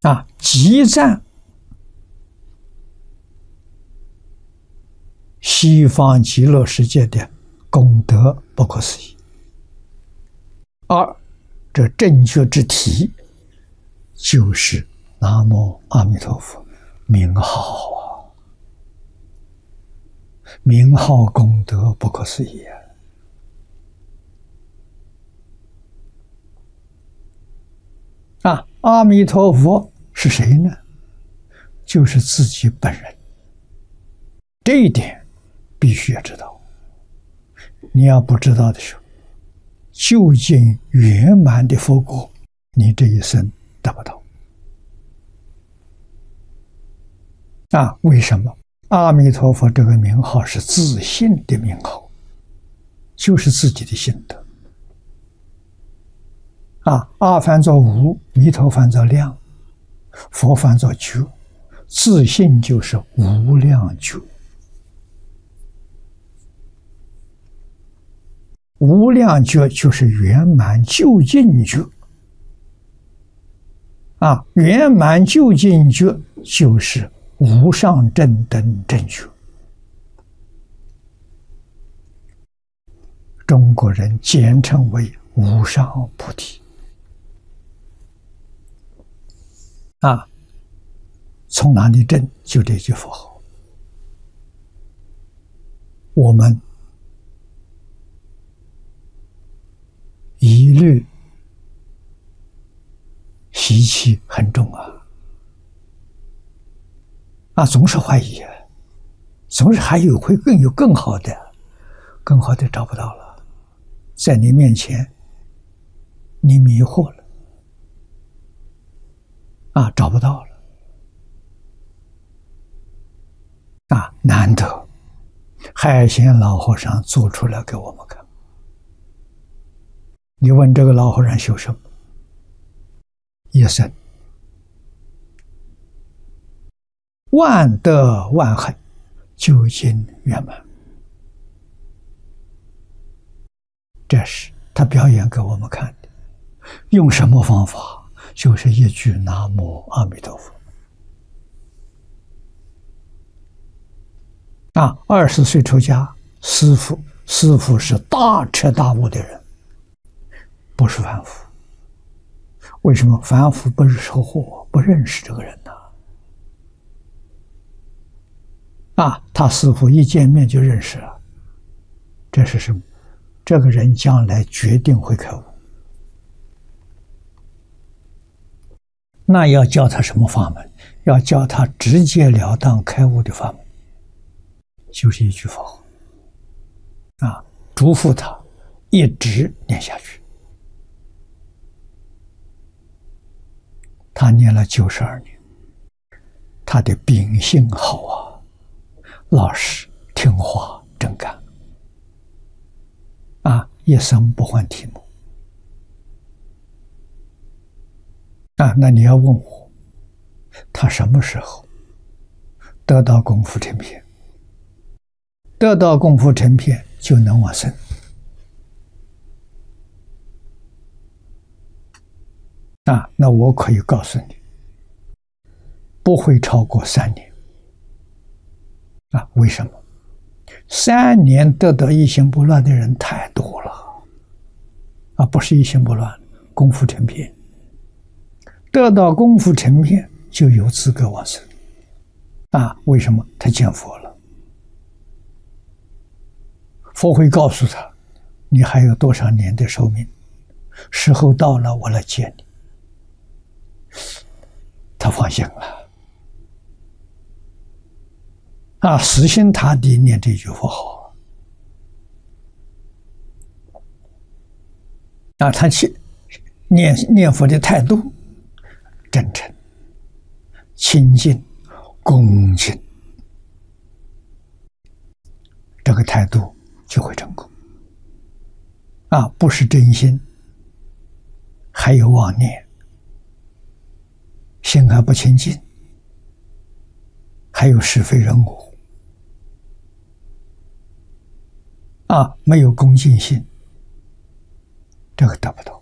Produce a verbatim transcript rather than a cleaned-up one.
啊，激赞西方极乐世界的功德不可思议。二，这正觉之体就是南无阿弥陀佛名号啊，名号功德不可思议啊！啊，阿弥陀佛是谁呢？就是自己本人。这一点必须要知道。你要不知道的时候，究竟圆满的佛果，你这一生得不到。啊，为什么？阿弥陀佛这个名号是自信的名号，就是自己的心得。啊，阿翻作无，弥陀翻作量，佛翻作觉，自信就是无量觉。无量觉就是圆满究竟觉。啊，圆满究竟觉就是无上正等正觉。中国人简称为无上菩提。啊，从哪里证？就这句佛号。我们疑虑习气很重啊，啊，总是怀疑啊，总是还有会更有更好的，更好的找不到了，在你面前，你迷惑了，啊，找不到了，啊，难得海贤老和尚做出来给我们看。你问这个老和尚修什么？一生万德万恨，究竟圆满。这是他表演给我们看的。用什么方法？就是一句南无阿弥陀佛。啊，二十岁出家，师父，师父是大彻大悟的人。不是凡夫。为什么凡夫不是收获，不认识这个人呢？啊，他师父一见面就认识了，这是什么？这个人将来决定会开悟。那要教他什么法门？要教他直截了当开悟的法门，就是一句佛号。啊，嘱咐他一直念下去。他念了九十二年，他的秉性好啊，老实听话真干，啊，一生不换题目。啊，那你要问我，他什么时候得到功夫成片？得到功夫成片就能往生。啊，那我可以告诉你，不会超过三年。啊，为什么？三年得到一心不乱的人太多了。啊，不是一心不乱，功夫成片。得到功夫成片就有资格往生。啊，为什么？他见佛了，佛会告诉他，你还有多少年的寿命，时候到了，我来接你。他放心了，啊，死心塌地念这句佛号，啊，他去念念佛的态度真诚、清净、恭敬，这个态度就会成功。啊，不是真心，还有妄念。心还不清净，还有是非人我，啊，没有恭敬心，这个得不到。